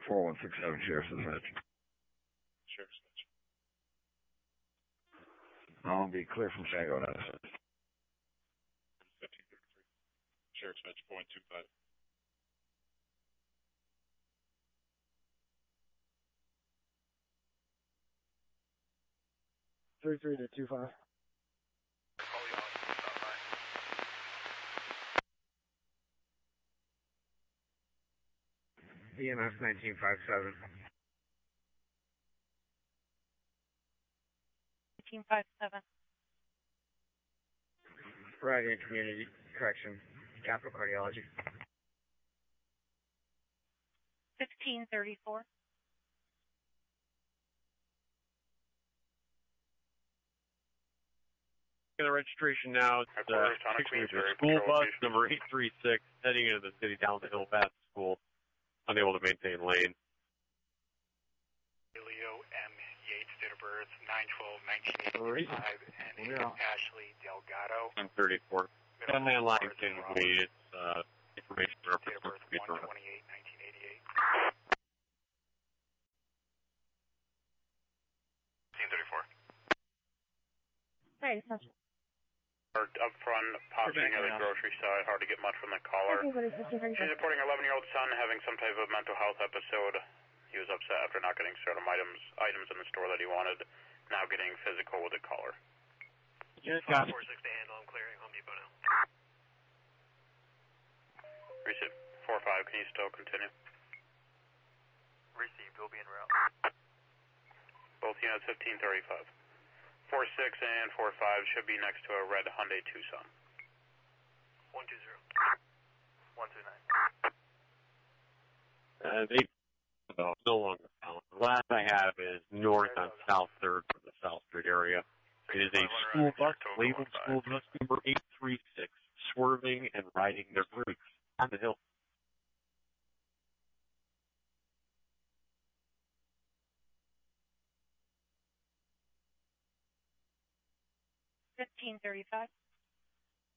4167 Sheriff's Dispatch. Sheriff's Dispatch. I'll be clear from Shango now. 1533. Sheriff's Dispatch 4125. Three to 25. EMS 1957. 1957. Radiant Community Correction, Capital Cardiology. 1534. The registration now, it's the school bus number 836 heading into the city down the hill past the school, unable to maintain lane. Leo M. Yates, date of birth 9/12/1985, and Ashley Delgado. 134. And landline can be its information for date of birth 1/28/1988. 1534. Hey, Up front, popping at the grocery side, hard to get much from the caller. She's reporting 11-year-old son having some type of mental health episode. He was upset after not getting certain items in the store that he wanted, now getting physical with the caller. Yes, got it. 4-6 to handle, I'm clearing Home Depot now. Receive 4-5, can you still continue? Received, will be en route. Both units 1535. 4-6 and 4-5 should be next to a red Hyundai Tucson. 120. 129. They no longer found. The last I have is north on South 3rd from the South Street area. It is a school bus, labeled school bus number 836, swerving and riding their brakes on the hill. 1535.